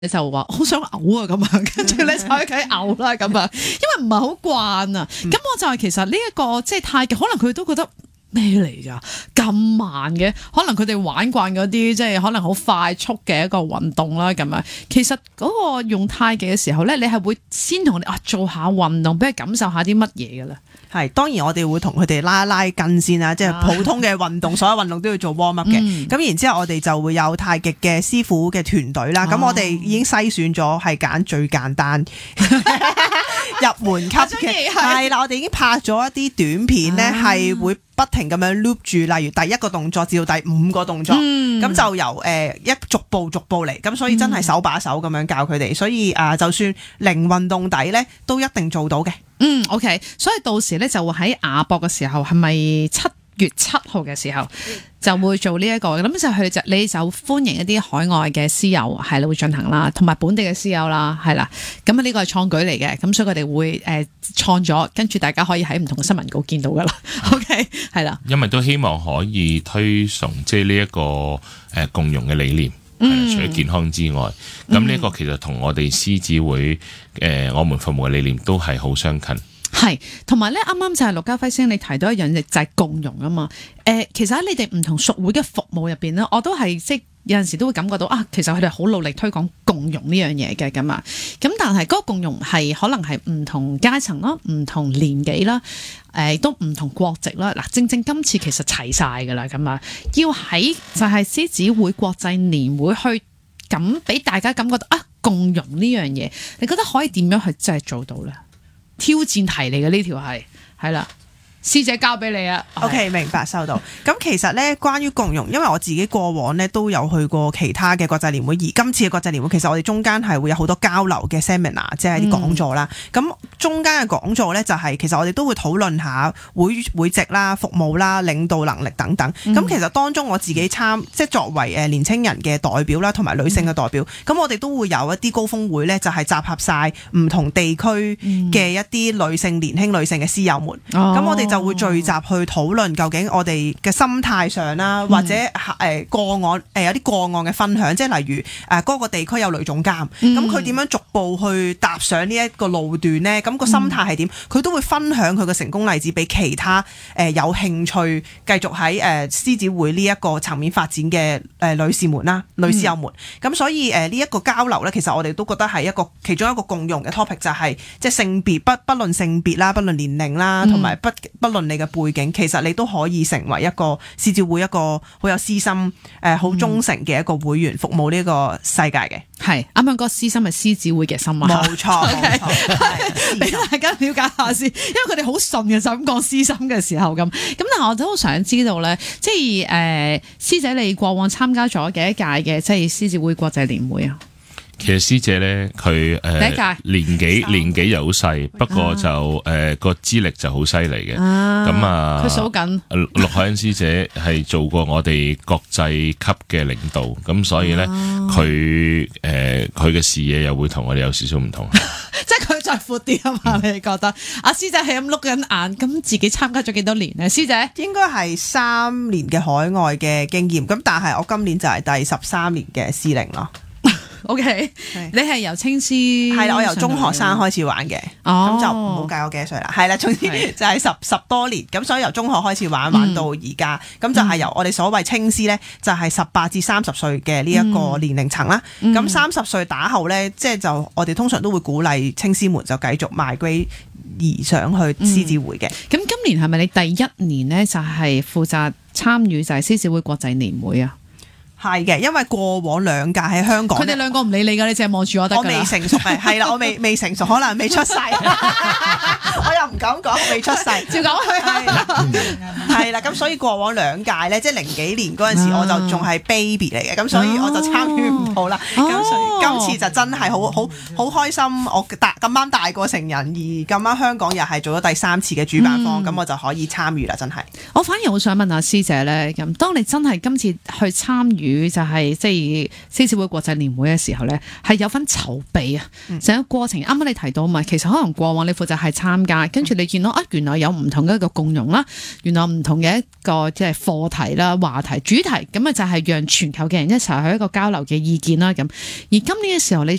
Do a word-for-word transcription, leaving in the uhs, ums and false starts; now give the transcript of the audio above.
你就話好想嘔啊咁樣，跟住咧就喺屋企嘔啦咁樣，因為唔係好慣啊。咁、嗯、我就係其實呢、這、一個即係太極，可能佢都覺得咩嚟㗎咁慢嘅，可能佢哋玩慣嗰啲即係可能好快速嘅一個運動啦咁樣。其實嗰個用太極嘅時候咧，你係會先同你啊做下運動，俾佢感受下啲乜嘢㗎啦。 係，當然我哋會同佢哋拉一拉筋先啦，即係普通嘅運動，所有運動都要做 warm up 嘅。咁、嗯、然之後我哋就會有太極嘅師傅嘅團隊啦。咁、哦、我哋已經篩選咗係揀最簡單入門級嘅。係啦，我哋已經拍咗一啲短片咧，係、啊、會不停咁樣 loop 住，例如第一個動作至到第五個動作，咁、嗯、就由誒、呃、一逐步逐步嚟。咁所以真係手把手咁樣教佢哋。所以啊、呃，就算零運動底咧，都一定做到嘅。 嗯 ，OK， 所以到時咧就會喺亞博嘅時候，係咪七月七號嘅時候就會做呢、這、一個？咁就佢就你就歡迎一啲海外嘅師友係啦，會進行啦，同埋本地嘅師友啦，係啦。咁啊呢個係創舉嚟嘅，咁所以佢哋會誒創咗，跟住大家可以喺唔同嘅新聞稿見到噶啦。OK， 係啦。因為都希望可以推崇即係呢一個誒、呃、共融嘅理念。嗯、除咗健康之外，咁呢個其實同我哋獅子會誒、呃、我們服務嘅理念都係好相近。係，同埋咧，啱啱就係陸家輝先生你提到一樣嘢，就係、是、共融啊嘛。誒、呃，其實喺你哋唔同屬會嘅服務入邊咧，我都係即係有陣時都會感覺到啊，其實佢哋好努力推廣共融呢樣嘢嘅咁啊。咁但係嗰個共融係可能係唔同階層啦，唔同年紀啦，誒、呃、都唔同國籍啦。嗱，正正今次其實齊晒噶啦，咁啊，要喺就係獅子會國際年會去咁俾大家感覺到啊，共融呢樣嘢，你覺得可以點樣去真係做到咧？挑戰題嚟嘅呢條係係啦。師姐交俾你啊 ，OK， 明白收到。咁其實咧，關於共融，因為我自己過往咧都有去過其他嘅國際年會，而今次嘅國際年會，其實我哋中間係會有好多交流嘅 seminar， 即係啲講座啦。咁、嗯、中間嘅講座咧，就係、是、其實我哋都會討論下會會籍啦、服務啦、領導能力等等。咁、嗯、其實當中我自己參，即係作為誒年青人嘅代表啦，同埋女性嘅代表，咁、嗯、我哋都會有一啲高峰會咧，就係集合晒唔同地區嘅一啲女性、年輕女性嘅師友們。咁、哦、我哋就會聚集去討論究竟我哋嘅心態上啦，或者誒個案誒有啲個案嘅分享，即係例如誒嗰個地區有女總監，咁佢點樣逐步去踏上呢一個路段呢？咁個心態係點？佢都會分享佢嘅成功例子俾其他誒有興趣繼續喺誒獅子會呢一個層面發展嘅誒女士們啦、女師友們。咁、嗯、所以誒呢一個交流咧，其實我哋都覺得係一個其中一個共融嘅 topic， 就係即係性別不不論性別啦，不論年齡啦，同埋不不論你嘅背景，其實你都可以成為一個獅子會一個好有私心誒好忠誠嘅一個會員，服務呢個世界嘅。係啱啱嗰個私心係獅子會嘅心啊，冇錯冇錯，俾大家了解下先，因為佢哋好順嘅就咁講私心嘅時候咁。咁但係我都好想知道咧，即係誒師姐你過往參加咗幾多屆嘅即係獅子會國際年會啊？其實師姐咧，佢誒、呃、年紀年紀又好細，不過就誒個資歷就好犀利嘅。咁啊，佢數緊。陸海欣師姐係做過我哋國際級嘅領導，咁所以咧佢誒佢嘅視野又會同我哋有少少唔同。即係佢再闊啲啊嘛？你覺得？阿師姐係咁碌緊眼，咁自己參加咗幾多年咧？師姐應該係三年嘅海外嘅經驗，咁但係我今年就係第十三年嘅師齡咯。O、okay, K， 你係由青師係啦，我由中學生開始玩嘅，咁、哦、就唔好計我幾多歲啦。係啦，總之就係十十多年，咁所以由中學開始玩，玩到而家，咁、嗯、就係由我哋所謂青師咧，就係十八至三十歲嘅呢一個年齡層啦。咁三十歲打後咧，即係就我哋通常都會鼓勵青師們就繼續 migrate 而上去獅子會嘅。咁、嗯、今年係咪你第一年咧就係負責參與就係獅子會國際年會啊？係嘅，因為過往兩屆喺香港，佢哋兩個唔理你㗎，你淨係望住我得㗎。我未成熟嘅，係啦，我未未成熟，可能未出世，我又唔敢講未出世，照講佢係啦。咁所以過往兩屆咧，即係零幾年嗰陣時，我就仲係 baby 嚟嘅，咁所以我就參與唔到啦。咁、哦、所以今次就真係好好好開心，我大咁啱大過成人，而咁啱香港又係做咗第三次嘅主辦方，咁、嗯、我就可以參與啦，真係。我反而好想問下師姐咧，咁當你真係今次去參與與就係即係獅子會國際年會嘅時候咧，係有份籌備啊，成個過程啱啱你提到嘛，其實可能過往你負責係參加，跟住你見到啊，原來有唔同嘅一個共融啦，原來唔同嘅一個即係課題啦、話題、主題，咁啊就係讓全球嘅人一齊去一個交流嘅意見啦咁。而今年嘅時候，你